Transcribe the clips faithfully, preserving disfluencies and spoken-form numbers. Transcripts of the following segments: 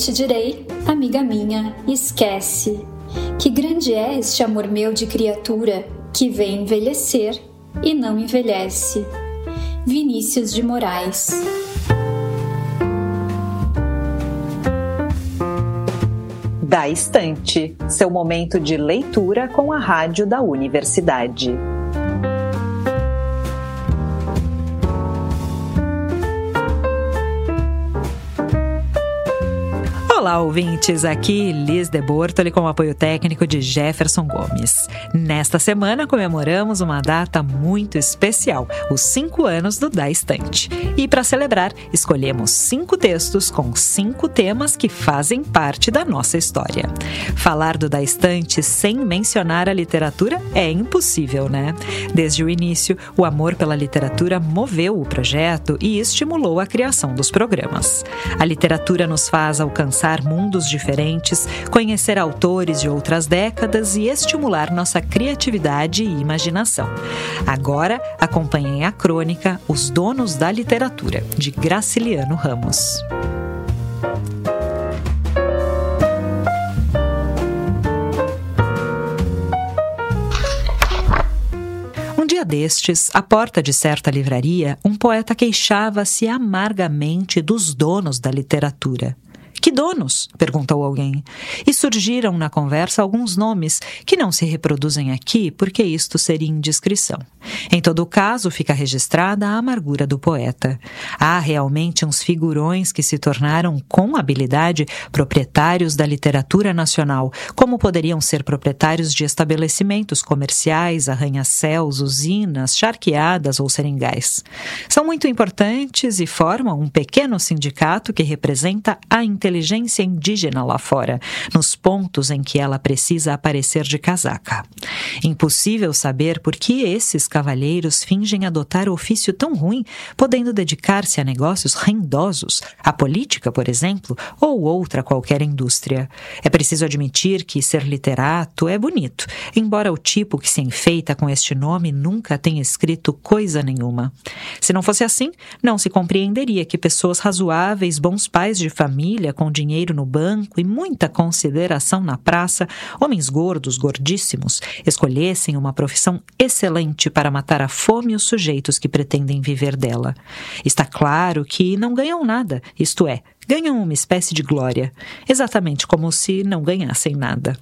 te direi, amiga minha, esquece, que grande é este amor meu de criatura que vem envelhecer e não envelhece. Vinícius de Moraes. Da Estante, seu momento de leitura com a rádio da universidade. Olá, ouvintes, aqui Liz de Bortoli com o apoio técnico de Jefferson Gomes. Nesta semana comemoramos uma data muito especial, os cinco anos do Da Estante. E para celebrar, escolhemos cinco textos com cinco temas que fazem parte da nossa história. Falar do Da Estante sem mencionar a literatura é impossível, né? Desde o início, o amor pela literatura moveu o projeto e estimulou a criação dos programas. A literatura nos faz alcançar mundos diferentes, conhecer autores de outras décadas e estimular nossa criatividade e imaginação. Agora, acompanhem a crônica Os Donos da Literatura, de Graciliano Ramos. Um dia destes, à porta de certa livraria, um poeta queixava-se amargamente dos donos da literatura. Que donos? Perguntou alguém. E surgiram na conversa alguns nomes que não se reproduzem aqui porque isto seria indiscrição. Em todo caso, fica registrada a amargura do poeta. Há realmente uns figurões que se tornaram, com habilidade, proprietários da literatura nacional, como poderiam ser proprietários de estabelecimentos comerciais, arranha-céus, usinas, charqueadas ou seringais. São muito importantes e formam um pequeno sindicato que representa a inteligência inteligência indígena lá fora, nos pontos em que ela precisa aparecer de casaca. Impossível saber por que esses cavalheiros fingem adotar ofício tão ruim, podendo dedicar-se a negócios rendosos, a política, por exemplo, ou outra qualquer indústria. É preciso admitir que ser literato é bonito, embora o tipo que se enfeita com este nome nunca tenha escrito coisa nenhuma. Se não fosse assim, não se compreenderia que pessoas razoáveis, bons pais de família, com dinheiro no banco e muita consideração na praça, homens gordos, gordíssimos, escolhessem uma profissão excelente para matar a fome os sujeitos que pretendem viver dela. Está claro que não ganham nada, isto é, ganham uma espécie de glória, exatamente como se não ganhassem nada.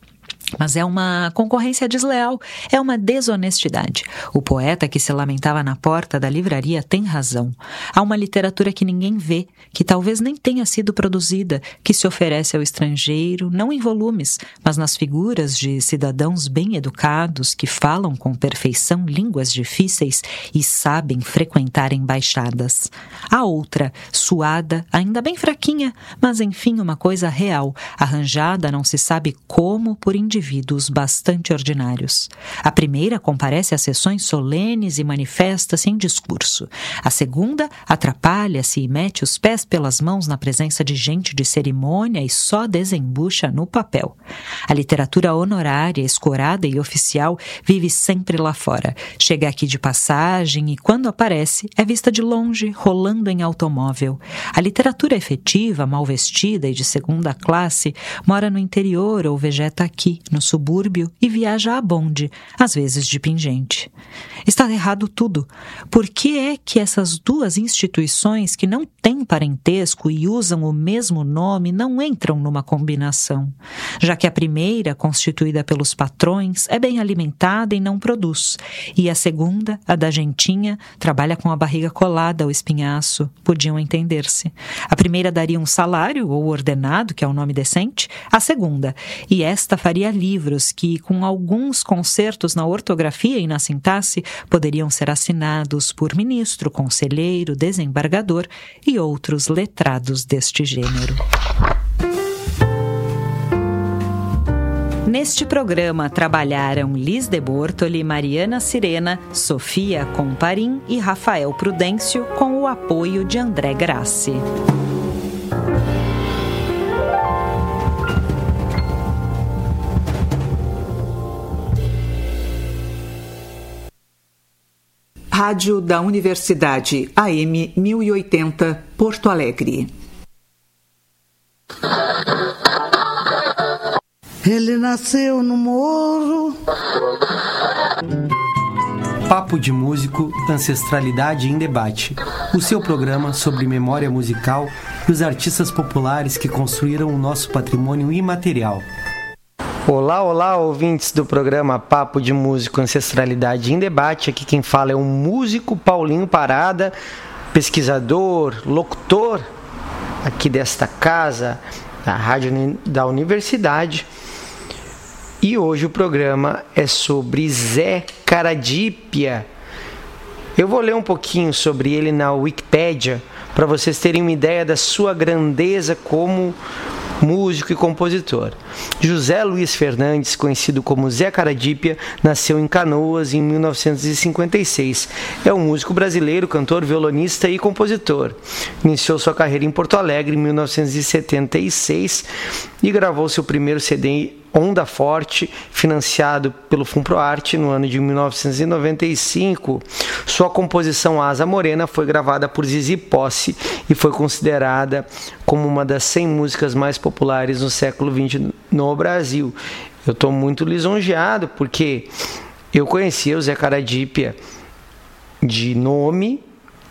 Mas é uma concorrência desleal, é uma desonestidade. O poeta que se lamentava na porta da livraria tem razão. Há uma literatura que ninguém vê, que talvez nem tenha sido produzida, que se oferece ao estrangeiro, não em volumes, mas nas figuras de cidadãos bem educados que falam com perfeição línguas difíceis e sabem frequentar embaixadas. Há outra, suada, ainda bem fraquinha, mas enfim uma coisa real, arranjada não se sabe como por indivíduos bastante ordinários. A primeira comparece a sessões solenes e manifesta-se em discurso. A segunda atrapalha-se e mete os pés pelas mãos na presença de gente de cerimônia e só desembucha no papel. A literatura honorária, escorada e oficial vive sempre lá fora. Chega aqui de passagem e, quando aparece, é vista de longe, rolando em automóvel. A literatura efetiva, mal vestida e de segunda classe, mora no interior ou vegeta aqui, no subúrbio, e viaja a bonde, às vezes de pingente. Está errado tudo. Por que é que essas duas instituições que não têm parentesco e usam o mesmo nome não entram numa combinação? Já que a primeira, constituída pelos patrões, é bem alimentada e não produz, e a segunda, a da gentinha, trabalha com a barriga colada ao espinhaço, podiam entender-se. A primeira daria um salário, ou ordenado, que é um nome decente, a segunda, e esta faria livros que, com alguns consertos na ortografia e na sintaxe, poderiam ser assinados por ministro, conselheiro, desembargador e outros letrados deste gênero. Neste programa trabalharam Liz de Bortoli, Mariana Sirena, Sofia Comparim e Rafael Prudêncio, com o apoio de André Grassi. Rádio da Universidade A M mil e oitenta, Porto Alegre. Ele nasceu no morro. Papo de Músico, Ancestralidade em Debate. O seu programa sobre memória musical e os artistas populares que construíram o nosso patrimônio imaterial. Olá, olá, ouvintes do programa Papo de Músico, Ancestralidade em Debate. Aqui quem fala é o músico Paulinho Parada, pesquisador, locutor aqui desta casa, da Rádio da Universidade. E hoje o programa é sobre Zé Caradípia. Eu vou ler um pouquinho sobre ele na Wikipédia para vocês terem uma ideia da sua grandeza como músico e compositor. José Luiz Fernandes, conhecido como Zé Caradípia, nasceu em Canoas em mil novecentos e cinquenta e seis. É um músico brasileiro, cantor, violonista e compositor. Iniciou sua carreira em Porto Alegre em mil novecentos e setenta e seis e gravou seu primeiro C D Onda Forte, financiado pelo Funproarte no ano de mil novecentos e noventa e cinco. Sua composição Asa Morena foi gravada por Zizi Posse e foi considerada como uma das cem músicas mais populares no século vinte no Brasil. Eu estou muito lisonjeado porque eu conhecia o Zé Caradípia de nome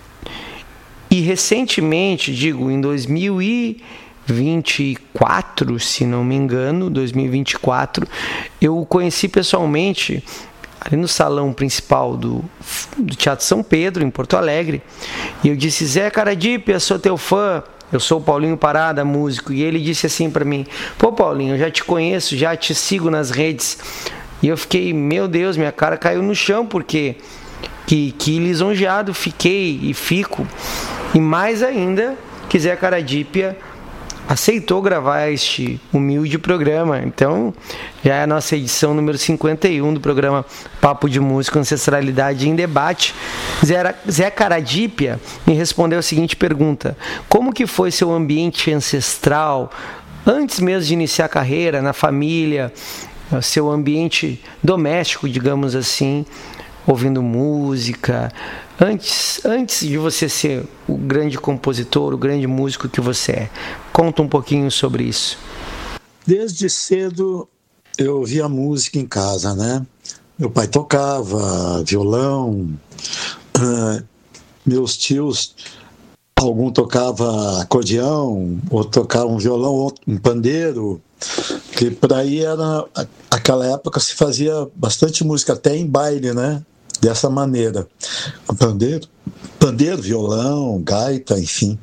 e recentemente, digo, em dois mil e vinte e quatro, se não me engano, dois mil e vinte e quatro, eu o conheci pessoalmente ali no salão principal do, do Teatro São Pedro, em Porto Alegre, e eu disse: Zé Caradípia, sou teu fã, eu sou o Paulinho Parada, músico, e ele disse assim para mim: pô, Paulinho, eu já te conheço, já te sigo nas redes. E eu fiquei, meu Deus, minha cara caiu no chão, porque que, que lisonjeado fiquei e fico, e mais ainda que Zé Caradípia aceitou gravar este humilde programa. Então, já é a nossa edição número cinquenta e um do programa Papo de Música, Ancestralidade em Debate. Zé, Zé Caradípia me respondeu a seguinte pergunta: como que foi seu ambiente ancestral, antes mesmo de iniciar a carreira, na família, seu ambiente doméstico, digamos assim, ouvindo música, antes, antes de você ser o grande compositor, o grande músico que você é? Conta um pouquinho sobre isso. Desde cedo eu ouvia música em casa, né? Meu pai tocava violão, uh, meus tios, algum tocava acordeão, outro tocava um violão, outro um pandeiro, que por aí era, aquela época se fazia bastante música, até em baile, né? Dessa maneira, pandeiro, pandeiro, violão, gaita, enfim.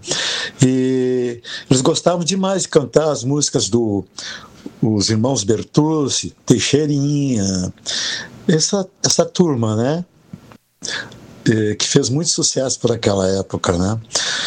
E eles gostavam demais de cantar as músicas do os irmãos Bertucci, Teixeirinha, essa, essa turma, né? E, que fez muito sucesso por aquela época, né?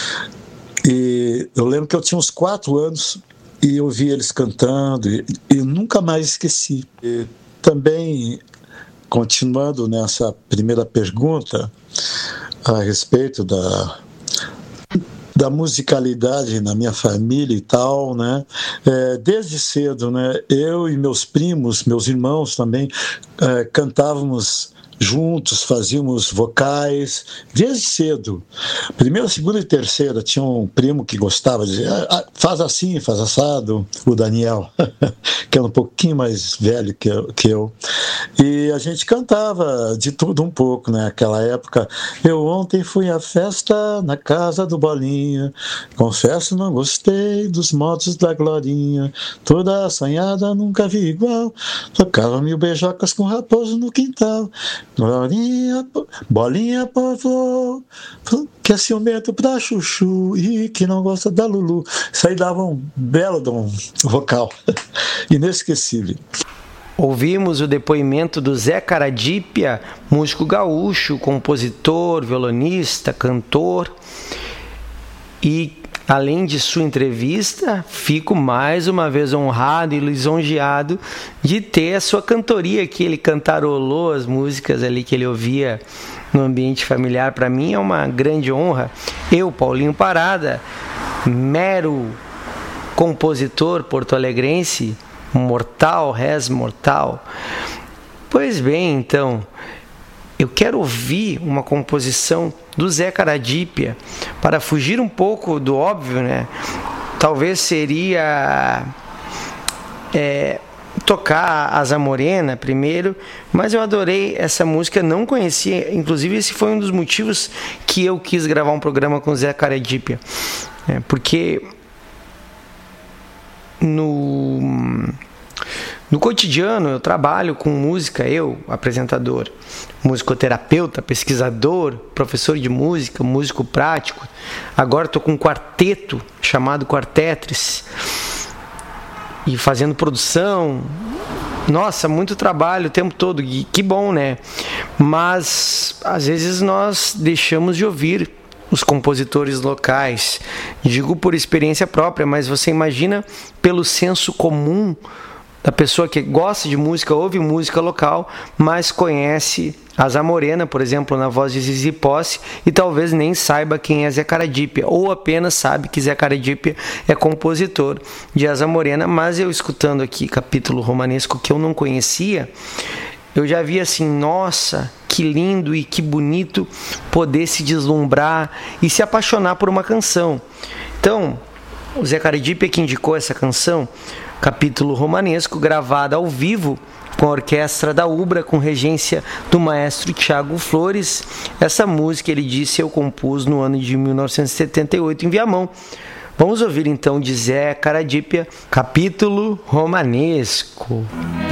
E eu lembro que eu tinha uns quatro anos e eu vi eles cantando e, e nunca mais esqueci. E também, continuando nessa primeira pergunta a respeito da, da musicalidade na minha família e tal, né? É, desde cedo, né? Eu e meus primos, meus irmãos também, é, cantávamos juntos, fazíamos vocais, desde cedo. Primeira, segunda e terceira, tinha um primo que gostava de dizer, ah, faz assim, faz assado, o Daniel, que era um pouquinho mais velho que eu, que eu. E a gente cantava de tudo um pouco, né? Naquela época, eu ontem fui à festa na casa do Bolinha, confesso não gostei dos modos da Glorinha, toda assanhada nunca vi igual, tocava mil beijocas com raposo no quintal. Glorinha, Bolinha povo, que é ciumento pra chuchu e que não gosta da Lulu. Isso aí dava um belo de um vocal inesquecível. Ouvimos o depoimento do Zé Caradípia, músico gaúcho, compositor, violonista, cantor. E, além de sua entrevista, fico mais uma vez honrado e lisonjeado de ter a sua cantoria, que ele cantarolou as músicas ali que ele ouvia no ambiente familiar. Para mim é uma grande honra. Eu, Paulinho Parada, mero compositor porto-alegrense, mortal, res mortal. Pois bem, então, eu quero ouvir uma composição do Zé Caradípia para fugir um pouco do óbvio, né? talvez seria é, tocar Asa Morena primeiro, mas eu adorei essa música, não conhecia, inclusive esse foi um dos motivos que eu quis gravar um programa com o Zé Caradípia, é, porque no, no cotidiano eu trabalho com música, eu, apresentador, musicoterapeuta, pesquisador, professor de música, músico prático, agora estou com um quarteto chamado Quartetris, e fazendo produção, nossa, muito trabalho o tempo todo, e que bom, né? Mas às vezes nós deixamos de ouvir os compositores locais, digo por experiência própria, mas você imagina pelo senso comum da pessoa que gosta de música, ouve música local, mas conhece Asa Morena, por exemplo, na voz de Zizi Posse, e talvez nem saiba quem é Zé Caradípia, ou apenas sabe que Zé Caradípia é compositor de Asa Morena, mas eu escutando aqui capítulo romanesco que eu não conhecia, eu já vi assim, nossa, que lindo e que bonito poder se deslumbrar e se apaixonar por uma canção. Então, o Zé Caradípia que indicou essa canção, capítulo romanesco, gravada ao vivo com a orquestra da Ubra, com regência do maestro Thiago Flores. Essa música, ele disse, eu compus no ano de mil novecentos e setenta e oito em Viamão. Vamos ouvir então de Zé Caradípia, capítulo romanesco.